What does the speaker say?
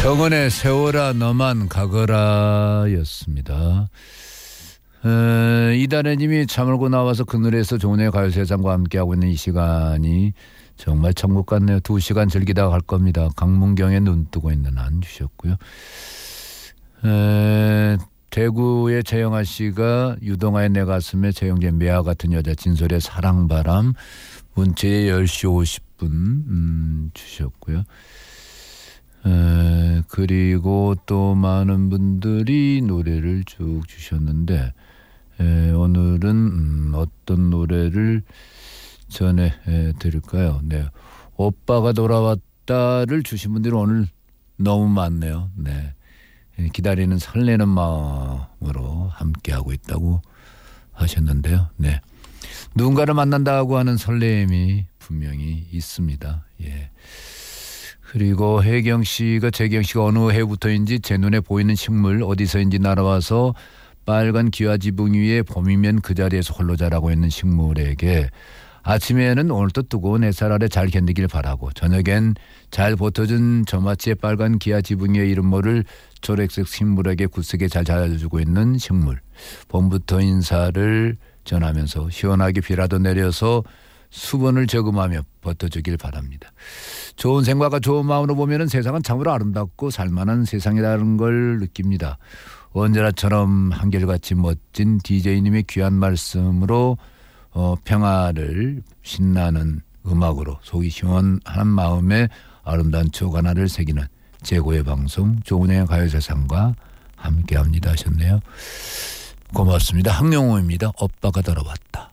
정은의 세월아 너만 가거라 였습니다. 이달혜님이 잠을고 나와서 그늘에서 조은의 가요세상과 함께하고 있는 이 시간이 정말 천국 같네요. 2시간 즐기다가 갈 겁니다. 강문경에 눈 뜨고 있는 한 주셨고요. 대구의 최영아 씨가 유동아의 내 가슴에 최영재 매화 같은 여자 진솔의 사랑바람 문자에 10시 50분 주셨고요. 그리고 또 많은 분들이 노래를 쭉 주셨는데 오늘은 어떤 노래를 전해 드릴까요? 네, 오빠가 돌아왔다를 주신 분들이 오늘 너무 많네요. 네, 기다리는 설레는 마음으로 함께하고 있다고 하셨는데요. 네, 누군가를 만난다고 하는 설렘이 분명히 있습니다. 예. 그리고 재경 씨가 어느 해부터인지 제 눈에 보이는 식물 어디서인지 날아와서 빨간 기와지붕 위에 봄이면 그 자리에서 홀로 자라고 있는 식물에게 아침에는 오늘도 뜨거운 햇살 아래 잘 견디길 바라고 저녁엔 잘 버텨준 저마치의 빨간 기와지붕 위의 이름 모를 초록색 식물에게 굳세게 잘 자라주고 있는 식물. 봄부터 인사를 전하면서 시원하게 비라도 내려서 수분을 저금하며 버텨주길 바랍니다. 좋은 생각과 좋은 마음으로 보면 세상은 참으로 아름답고 살만한 세상이라는 걸 느낍니다. 언제나처럼 한결같이 멋진 DJ님의 귀한 말씀으로 평화를 신나는 음악으로 속이 시원한 마음에 아름다운 추억 하나를 새기는 최고의 방송 조은혜의 가요세상과 함께합니다 하셨네요. 고맙습니다. 황영호입니다. 오빠가 돌아왔다.